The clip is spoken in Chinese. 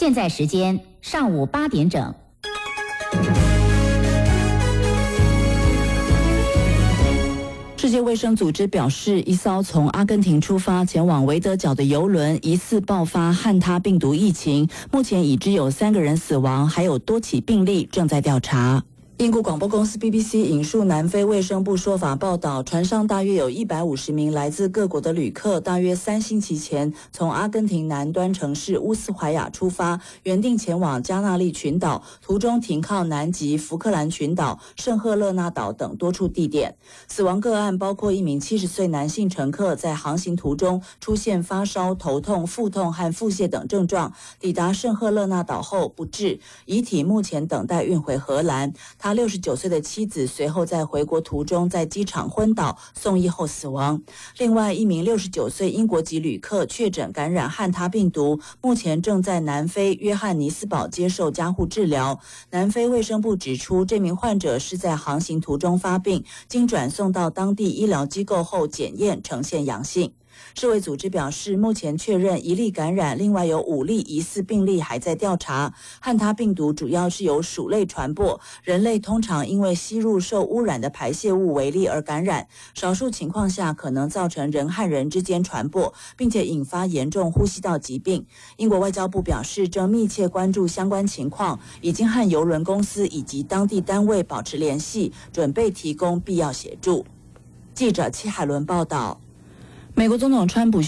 现在时间上午8点整。 世界卫生组织表示，一艘从阿根廷出发前往维德角的邮轮疑似爆发汉他病毒疫情，目前已知有3个人死亡，还有多起病例正在调查。英国广播公司 BBC 引述南非卫生部说法报道，船上大约有150名来自各国的旅客，大约3星期前从阿根廷南端城市乌斯怀亚出发，原定前往加纳利群岛，途中停靠南极、福克兰群岛、圣赫勒纳岛等多处地点。死亡个案包括1名70岁男性乘客，在航行途中出现发烧、头痛、腹痛和腹泻等症状，抵达圣赫勒纳岛后不治，遗体目前等待运回荷兰。他69岁的妻子随后在回国途中在机场昏倒，送医后死亡。另外1名69岁英国籍旅客确诊感染汉他病毒，目前正在南非约翰尼斯堡接受加护治疗。南非卫生部指出，这名患者是在航行途中发病，经转送到当地医疗机构后检验呈现阳性。世卫组织表示，目前确认1例感染，另外有5例疑似病例还在调查。汉他病毒主要是由鼠类传播，人类通常因为吸入受污染的排泄物为例而感染，少数情况下可能造成人和人之间传播，并且引发严重呼吸道疾病。英国外交部表示，正密切关注相关情况，已经和邮轮公司以及当地单位保持联系，准备提供必要协助。记者戚海伦报道。美国总统川普